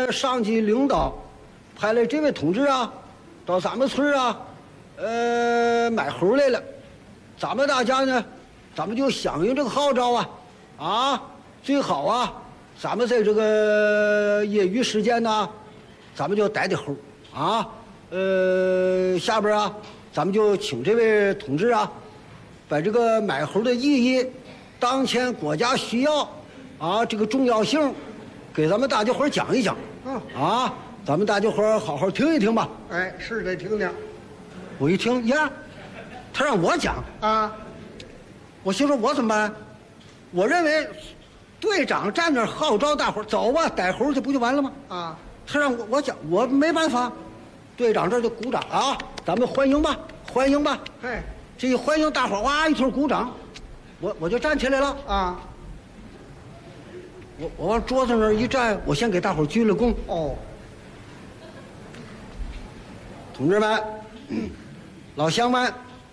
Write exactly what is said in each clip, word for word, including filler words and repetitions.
的上级领导派来这位同志啊，到咱们村啊，呃，买猴来了。咱们大家呢，咱们就响应这个号召啊，啊，最好啊，咱们在这个业余时间呢，咱们就逮逮猴啊。呃，下边啊，咱们就请这位同志啊，把这个买猴的意义、当前国家需要啊这个重要性，给咱们大家伙讲一讲。 嗯啊，咱们大家伙好好听一听吧。 哎，是得听听我一听呀，他让我讲， 啊。 我心说我怎么办？我认为队长站那儿号召大伙儿走吧，逮猴去不就完了吗？ 啊， 他让我我讲，我没办法。队长这就鼓掌啊，咱们欢迎吧，欢迎吧。 哎， 这一欢迎，大伙儿哇一通鼓掌，我我就站起来了。 啊， 我我往桌子那儿一站，我先给大伙儿鞠了躬。 哦， 同志们，老乡们，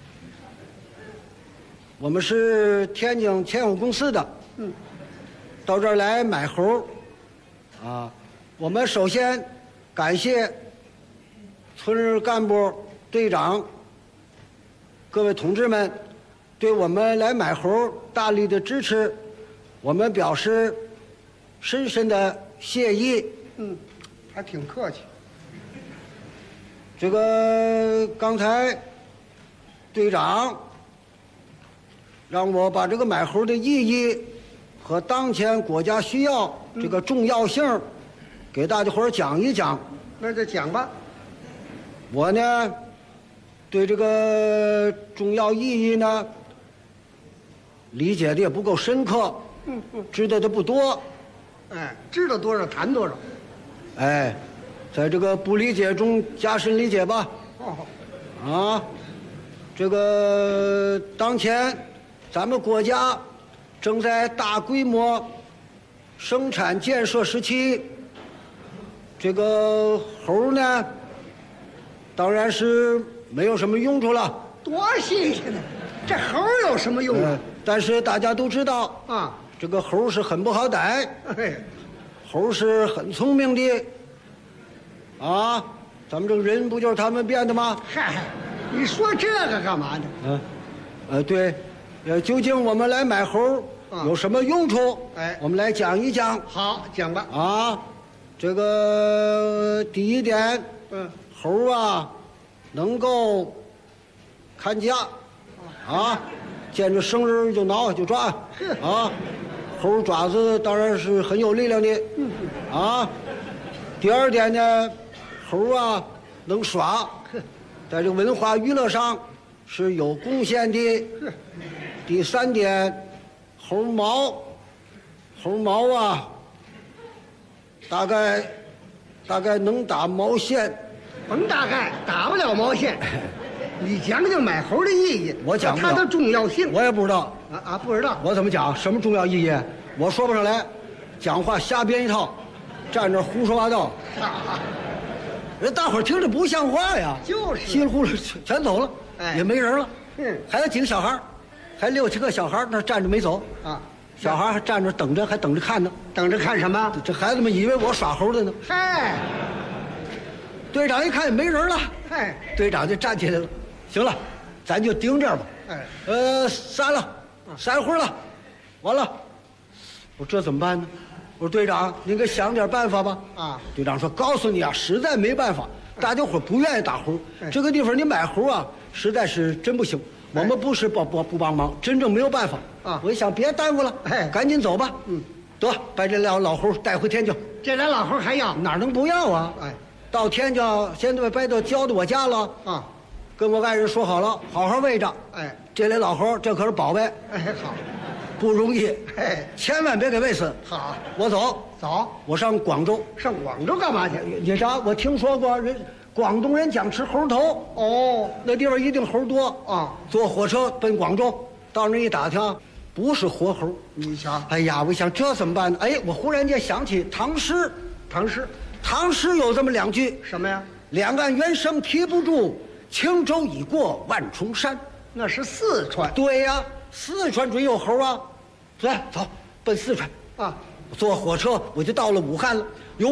我们是天津千户公司的， 嗯， 到这儿来买猴，啊，我们首先感谢村干部、队长、各位同志们对我们来买猴大力的支持，我们表示深深的谢意。 嗯，还挺客气。 这个刚才队长让我把这个买猴的意义和当前国家需要这个重要性给大家伙儿讲一讲。 那就讲吧。 我呢对这个重要意义呢理解的也不够深刻， 嗯嗯， 知道的不多。 哎，知道多少谈多少。 哎，在这个不理解中加深理解吧。 哦， 啊，这个当前咱们国家正在大规模生产建设时期，这个猴呢，当然是没有什么用处了。 多新鲜呢！这猴有什么用呃啊？ 但是大家都知道， 啊， 这个猴是很不好逮， 哎， 猴是很聪明的。啊，咱们这个人不就是他们变的吗？ 嗨，你说这个干嘛呢？ 嗯，呃，对，呃，究竟我们来买猴啊有什么用处？ 哎我们来讲一讲好，讲吧。 啊。这个第一点， 嗯， 猴啊，能够看家，啊，见着生人就挠就抓，啊，猴爪子当然是很有力量的，啊。第二点呢，猴啊能耍，在这个文化娱乐上是有贡献的。第三点，猴毛，猴毛啊，大概大概能打毛线。 甭大概，打不了毛线。你讲讲买猴的意义， 我讲不了它的重要性。 我也不知道， 啊啊，不知道。 我怎么讲？什么重要意义？我说不上来，讲话瞎编一套，站这胡说八道， 啊， 人大伙儿听着不像话呀。 就是稀里糊涂全走了， 哎也没人了。 嗯还有几个小孩儿，还六七个小孩儿那站着没走， 啊， 小孩儿还站着等着，还等着看呢。 等着看什么？ 这孩子们以为我耍猴的呢。 嗨队长一看也没人了， 嗨， 队长就站起来了。行了，咱就盯这儿吧。 哎， 呃，散了，散会儿了，完了。我说这怎么办呢？我说队长，您给想点办法吧。 啊， 队长说：“告诉你啊，实在没办法，大家伙不愿意打猴， 哎这个地方你买猴啊，实在是真不行。我们不是不不不帮忙，真正没有办法啊我一想，别耽误了， 哎赶紧走吧。 嗯， 得把这俩老猴带回天津， 这俩老猴还要？ 哪能不要啊？ 哎， 到天津现在把都交到我家了， 啊， 跟我爱人说好了，好好喂着。 哎， 这俩老猴，这可是宝贝， 哎，好， 不容易， 哎， 千万别给喂死。 好， 我走， 走， 我上广州。 上广州干嘛去？ 你瞧，我听说过人广东人讲吃猴头， 哦， 那地方一定猴多啊， 坐火车奔广州，到那一打听，不是活猴。 你瞧， 哎呀，我想这怎么办呢？哎，我忽然间想起唐诗， 唐诗唐诗有这么两句： 什么呀？ 两岸猿声啼不住，轻舟已过万重山。 那是四川对呀，四川准有猴啊！来，走，奔四川。 啊。 坐火车我就到了武汉了。